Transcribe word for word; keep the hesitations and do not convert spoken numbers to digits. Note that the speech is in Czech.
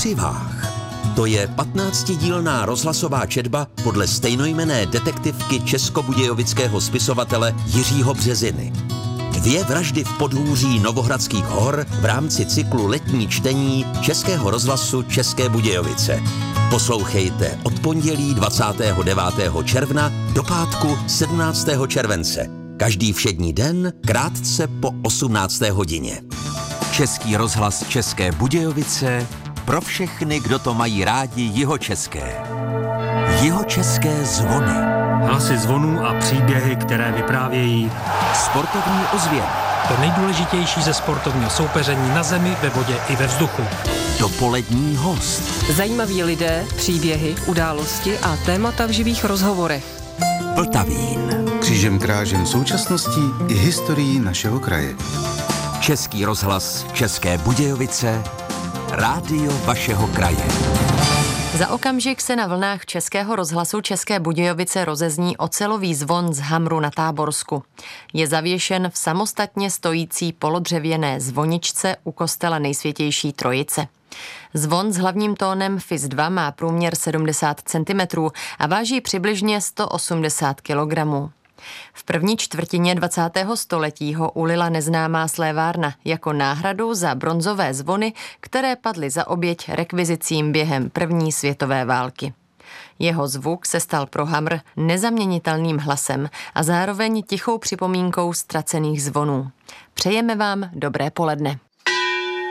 Přivách. To je patnáctidílná rozhlasová četba podle stejnojmenné detektivky českobudějovického spisovatele Jiřího Březiny. Dvě vraždy v podhůří Novohradských hor v rámci cyklu Letní čtení Českého rozhlasu České Budějovice. Poslouchejte od pondělí dvacátého devátého června do pátku sedmnáctého července. Každý všední den krátce po osmnácté hodině. Český rozhlas České Budějovice pro všechny, kdo to mají rádi jihočeské. Jihočeské zvony. Hlasy zvonů a příběhy, které vyprávějí. Sportovní ozvěny. To nejdůležitější ze sportovního soupeření na zemi, ve vodě i ve vzduchu. Dopolední host. Zajímaví lidé, příběhy, události a témata v živých rozhovorech. Vltavín. Křížem krážem současností i historií našeho kraje. Český rozhlas České Budějovice. Rádio vašeho kraje. Za okamžik se na vlnách Českého rozhlasu České Budějovice rozezní ocelový zvon z Hamru na Táborsku. Je zavěšen v samostatně stojící polodřevěné zvoničce u kostela Nejsvětější Trojice. Zvon s hlavním tónem Fis dva má průměr sedmdesát centimetrů a váží přibližně sto osmdesát kilogramů. V první čtvrtině dvacátého století ho ulila neznámá slévárna jako náhradu za bronzové zvony, které padly za oběť rekvizicím během první světové války. Jeho zvuk se stal pro Hamr nezaměnitelným hlasem a zároveň tichou připomínkou ztracených zvonů. Přejeme vám dobré poledne.